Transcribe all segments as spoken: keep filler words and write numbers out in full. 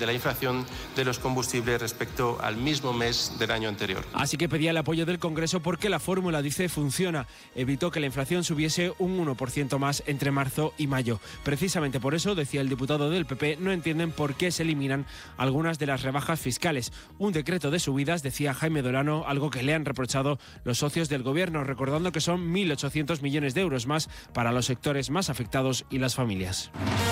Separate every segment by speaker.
Speaker 1: de la inflación de los combustibles respecto al mismo mes del año anterior.
Speaker 2: Así que pedía el apoyo del Congreso porque la fórmula, dice, funciona. Evitó que la inflación subiese un uno por ciento más entre marzo y mayo. Precisamente por eso, decía el diputado del P P, no entienden por qué se eliminan algunas de las rebajas fiscales. Un decreto de subidas, decía Jaime Dolano, algo que le han reprochado los socios del Gobierno, recordando que son mil ochocientos millones de euros más para los sectores más afectados y las familias.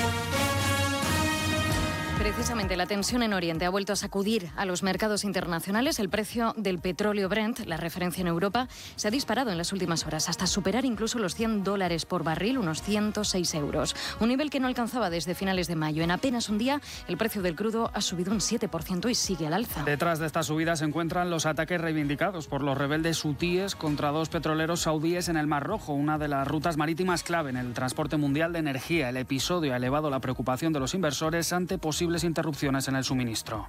Speaker 3: Precisamente la tensión en Oriente ha vuelto a sacudir a los mercados internacionales. El precio del petróleo Brent, la referencia en Europa, se ha disparado en las últimas horas hasta superar incluso los cien dólares por barril, unos ciento seis euros. Un nivel que no alcanzaba desde finales de mayo. En apenas un día, el precio del crudo ha subido un siete por ciento y sigue al alza.
Speaker 4: Detrás de esta subida se encuentran los ataques reivindicados por los rebeldes hutíes contra dos petroleros saudíes en el Mar Rojo, una de las rutas marítimas clave en el transporte mundial de energía. El episodio ha elevado la preocupación de los inversores ante posibles interrupciones en el suministro.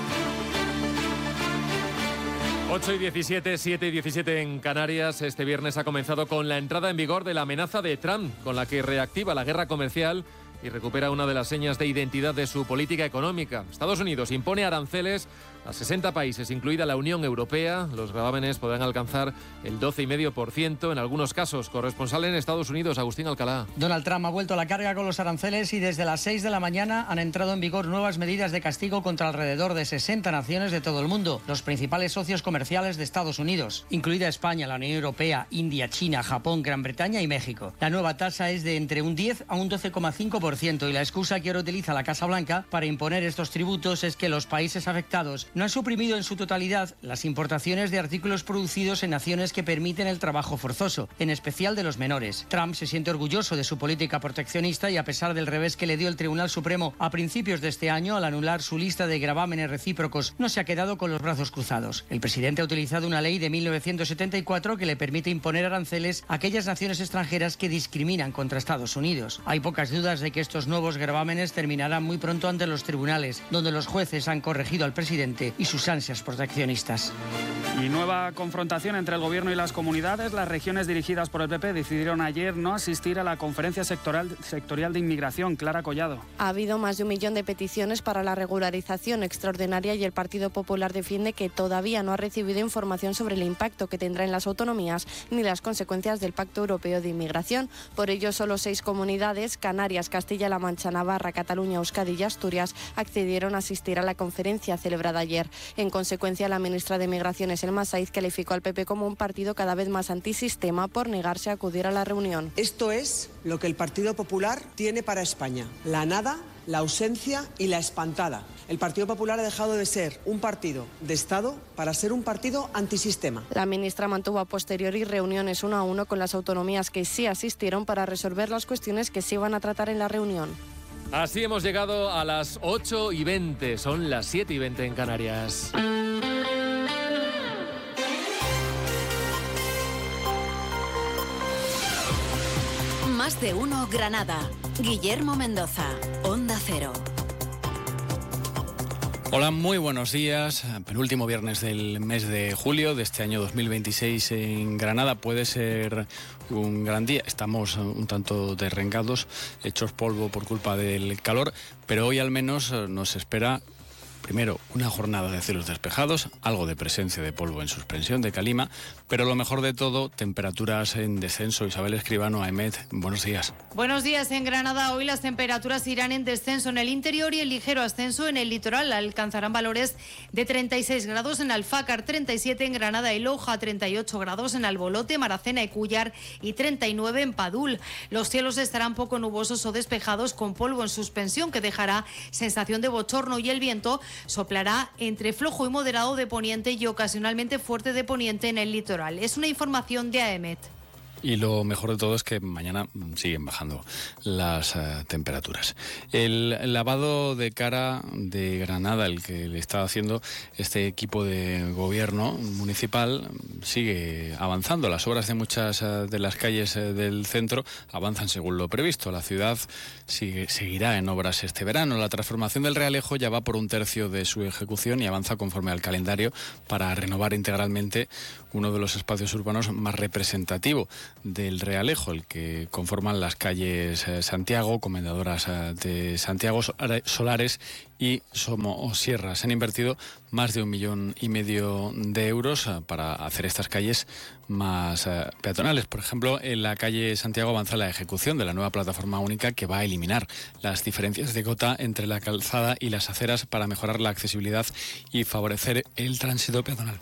Speaker 5: ocho y diecisiete, siete y diecisiete en Canarias. Este viernes ha comenzado con la entrada en vigor de la amenaza de Trump, con la que reactiva la guerra comercial y recupera una de las señas de identidad de su política económica. Estados Unidos impone aranceles a sesenta países, incluida la Unión Europea. Los gravámenes podrán alcanzar el doce coma cinco por ciento en algunos casos. Corresponsal en Estados Unidos, Agustín Alcalá.
Speaker 6: Donald Trump ha vuelto a la carga con los aranceles y desde las seis de la mañana han entrado en vigor nuevas medidas de castigo contra alrededor de sesenta naciones de todo el mundo, los principales socios comerciales de Estados Unidos, incluida España, la Unión Europea, India, China, Japón, Gran Bretaña y México. La nueva tasa es de entre un diez a un doce coma cinco por ciento y la excusa que ahora utiliza la Casa Blanca para imponer estos tributos es que los países afectados no han suprimido en su totalidad las importaciones de artículos producidos en naciones que permiten el trabajo forzoso, en especial de los menores. Trump se siente orgulloso de su política proteccionista y a pesar del revés que le dio el Tribunal Supremo a principios de este año al anular su lista de gravámenes recíprocos, no se ha quedado con los brazos cruzados. El presidente ha utilizado una ley de mil novecientos setenta y cuatro que le permite imponer aranceles a aquellas naciones extranjeras que discriminan contra Estados Unidos. Hay pocas dudas de que estos nuevos gravámenes terminarán muy pronto ante los tribunales, donde los jueces han corregido al presidente y sus ansias proteccionistas.
Speaker 4: Y nueva confrontación entre el Gobierno y las comunidades. Las regiones dirigidas por el P P decidieron ayer no asistir a la conferencia sectorial, sectorial de inmigración. Clara Collado.
Speaker 7: Ha habido más de un millón de peticiones para la regularización extraordinaria y el Partido Popular defiende que todavía no ha recibido información sobre el impacto que tendrá en las autonomías ni las consecuencias del Pacto Europeo de Inmigración. Por ello, solo seis comunidades, Canarias, Castilla-La Mancha, Navarra, Cataluña, Euskadi y Asturias, accedieron a asistir a la conferencia celebrada ayer. En consecuencia, la ministra de Migraciones, Elma Saiz, calificó al P P como un partido cada vez más antisistema por negarse a acudir a la reunión.
Speaker 8: Esto es lo que el Partido Popular tiene para España: la nada, la ausencia y la espantada. El Partido Popular ha dejado de ser un partido de Estado para ser un partido antisistema.
Speaker 7: La ministra mantuvo a posteriori reuniones uno a uno con las autonomías que sí asistieron para resolver las cuestiones que se iban a tratar en la reunión.
Speaker 5: Así hemos llegado a las ocho y veinte, son las siete y veinte en Canarias.
Speaker 9: Más de uno Granada. Guillermo Mendoza, Onda Cero.
Speaker 10: Hola, muy buenos días. Penúltimo viernes del mes de julio de este año dos mil veintiséis en Granada. Puede ser un gran día. Estamos un tanto derrengados, hechos polvo por culpa del calor, pero hoy al menos nos espera, primero, una jornada de cielos despejados, algo de presencia de polvo en suspensión de calima, pero lo mejor de todo, temperaturas en descenso. Isabel Escribano, AEMET, buenos días.
Speaker 11: Buenos días. En Granada hoy las temperaturas irán en descenso en el interior y en ligero ascenso en el litoral. Alcanzarán valores de treinta y seis grados en Alfácar, treinta y siete en Granada y Loja, treinta y ocho grados en Albolote, Maracena y Cúllar y treinta y nueve en Padul. Los cielos estarán poco nubosos o despejados con polvo en suspensión que dejará sensación de bochorno y el viento soplará entre flojo y moderado de poniente y ocasionalmente fuerte de poniente en el litoral. Es una información de AEMET.
Speaker 10: Y lo mejor de todo es que mañana siguen bajando las uh, temperaturas. El lavado de cara de Granada, el que le está haciendo este equipo de gobierno municipal, sigue avanzando. Las obras de muchas uh, de las calles uh, del centro avanzan según lo previsto. La ciudad sigue, seguirá en obras este verano. La transformación del Realejo ya va por un tercio de su ejecución y avanza conforme al calendario para renovar integralmente uno de los espacios urbanos más representativos del Realejo, el que conforman las calles Santiago, Comendadoras de Santiago, Solares y Somosierra. Se han invertido más de un millón y medio de euros para hacer estas calles más peatonales. Por ejemplo, en la calle Santiago avanza la ejecución de la nueva plataforma única que va a eliminar las diferencias de cota entre la calzada y las aceras para mejorar la accesibilidad y favorecer el tránsito peatonal.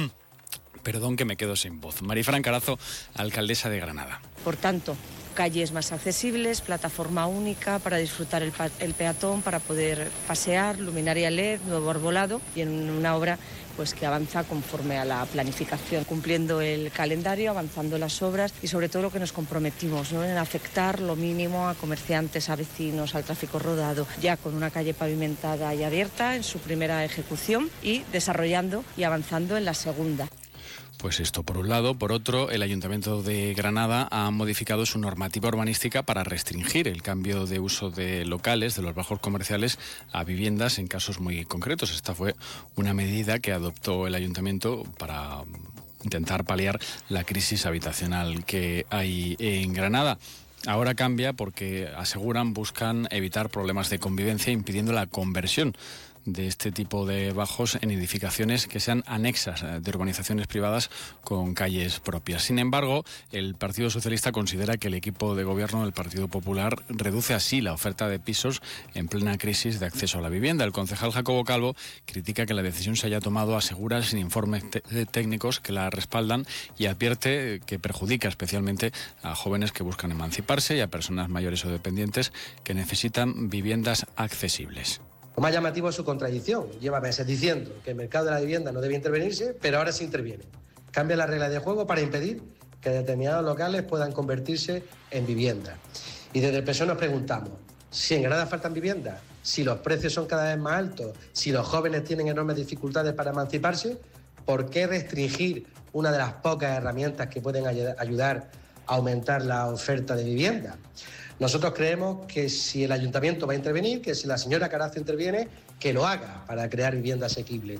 Speaker 10: Perdón que me quedo sin voz. Marifran Carazo, alcaldesa de Granada.
Speaker 12: Por tanto, calles más accesibles, plataforma única para disfrutar el, el peatón, para poder pasear, luminaria L E D, nuevo arbolado y en una obra pues que avanza conforme a la planificación, cumpliendo el calendario, avanzando las obras y sobre todo lo que nos comprometimos, ¿no?, en afectar lo mínimo a comerciantes, a vecinos, al tráfico rodado, ya con una calle pavimentada y abierta en su primera ejecución y desarrollando y avanzando en la segunda.
Speaker 10: Pues esto por un lado. Por otro, el Ayuntamiento de Granada ha modificado su normativa urbanística para restringir el cambio de uso de locales, de los bajos comerciales, a viviendas en casos muy concretos. Esta fue una medida que adoptó el Ayuntamiento para intentar paliar la crisis habitacional que hay en Granada. Ahora cambia porque, aseguran, buscan evitar problemas de convivencia impidiendo la conversión de este tipo de bajos en edificaciones que sean anexas de urbanizaciones privadas con calles propias. Sin embargo, el Partido Socialista considera que el equipo de gobierno del Partido Popular reduce así la oferta de pisos en plena crisis de acceso a la vivienda. El concejal Jacobo Calvo critica que la decisión se haya tomado a seguras sin informes técnicos que la respaldan y advierte que perjudica especialmente a jóvenes que buscan emanciparse y a personas mayores o dependientes que necesitan viviendas accesibles.
Speaker 13: Lo más llamativo es su contradicción. Lleva meses diciendo que el mercado de la vivienda no debe intervenirse, pero ahora sí interviene. Cambia las reglas de juego para impedir que determinados locales puedan convertirse en viviendas. Y desde el P S O E nos preguntamos, si en Granada faltan viviendas, si los precios son cada vez más altos, si los jóvenes tienen enormes dificultades para emanciparse, ¿por qué restringir una de las pocas herramientas que pueden ayudar a aumentar la oferta de vivienda? Nosotros creemos que si el Ayuntamiento va a intervenir, que si la señora Carazo interviene, que lo haga para crear vivienda asequible.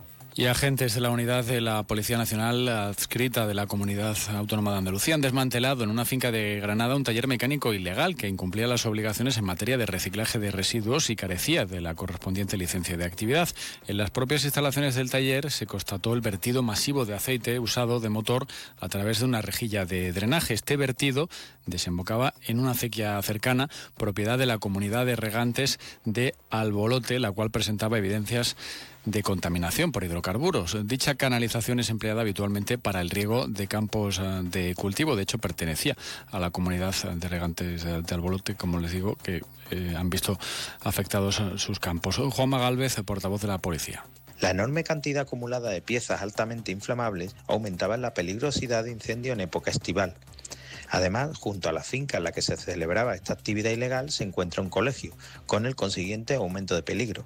Speaker 10: Y agentes de la unidad de la Policía Nacional adscrita de la Comunidad Autónoma de Andalucía han desmantelado en una finca de Granada un taller mecánico ilegal que incumplía las obligaciones en materia de reciclaje de residuos y carecía de la correspondiente licencia de actividad. En las propias instalaciones del taller se constató el vertido masivo de aceite usado de motor a través de una rejilla de drenaje. Este vertido desembocaba en una acequia cercana, propiedad de la comunidad de regantes de Albolote, la cual presentaba evidencias de contaminación por hidrocarburos. Dicha canalización es empleada habitualmente para el riego de campos de cultivo. De hecho, pertenecía a la comunidad de regantes de Albolote, como les digo, que eh, han visto afectados sus campos. Juanma Gálvez, portavoz de la policía.
Speaker 14: La enorme cantidad acumulada de piezas altamente inflamables aumentaba la peligrosidad de incendio en época estival. Además, junto a la finca en la que se celebraba esta actividad ilegal se encuentra un colegio, con el consiguiente aumento de peligro.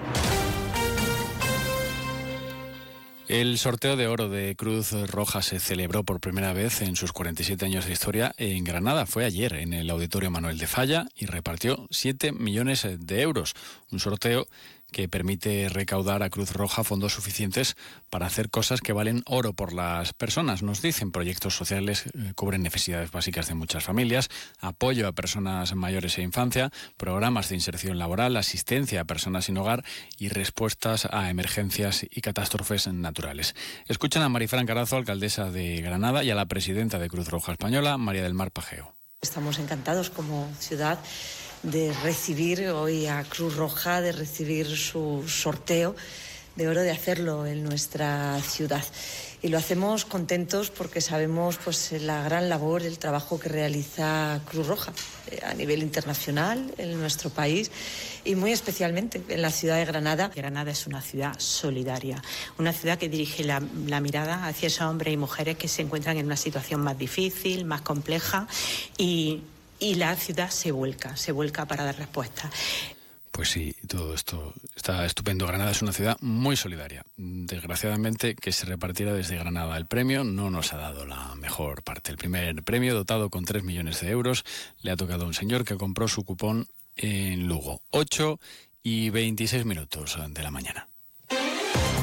Speaker 10: El sorteo de oro de Cruz Roja se celebró por primera vez en sus cuarenta y siete años de historia en Granada. Fue ayer en el Auditorio Manuel de Falla y repartió siete millones de euros. Un sorteo que permite recaudar a Cruz Roja fondos suficientes para hacer cosas que valen oro por las personas. Nos dicen, proyectos sociales eh, cubren necesidades básicas de muchas familias, apoyo a personas mayores e infancia, programas de inserción laboral, asistencia a personas sin hogar y respuestas a emergencias y catástrofes naturales. Escuchan a Marifran Carazo, alcaldesa de Granada, y a la presidenta de Cruz Roja Española, María del Mar Pajeo.
Speaker 12: Estamos encantados como ciudad de recibir hoy a Cruz Roja, de recibir su sorteo de oro, de hacerlo en nuestra ciudad. Y lo hacemos contentos porque sabemos pues la gran labor, el trabajo que realiza Cruz Roja eh, a nivel internacional en nuestro país y muy especialmente en la ciudad de Granada.
Speaker 15: Granada es una ciudad solidaria, una ciudad que dirige la, la mirada hacia esos hombres y mujeres que se encuentran en una situación más difícil, más compleja y Y la ciudad se vuelca, se vuelca para dar respuesta.
Speaker 10: Pues sí, todo esto está estupendo. Granada es una ciudad muy solidaria. Desgraciadamente, que se repartiera desde Granada el premio no nos ha dado la mejor parte. El primer premio, dotado con tres millones de euros, le ha tocado a un señor que compró su cupón en Lugo. ocho y veintiséis minutos de la mañana.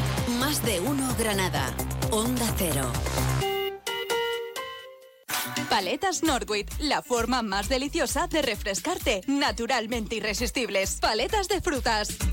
Speaker 9: Más de uno Granada. Onda Cero.
Speaker 16: Paletas Northwich, la forma más deliciosa de refrescarte, naturalmente irresistibles. Paletas de frutas.